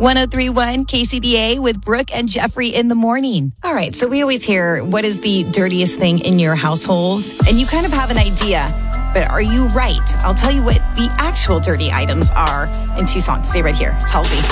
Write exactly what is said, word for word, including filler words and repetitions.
one oh three point one K C D A with Brooke and Jeffrey in the morning. All right, so we always hear, what is the dirtiest thing in your household? And you kind of have an idea, but are you right? I'll tell you what the actual dirty items are in two songs. Stay right here. It's Halsey.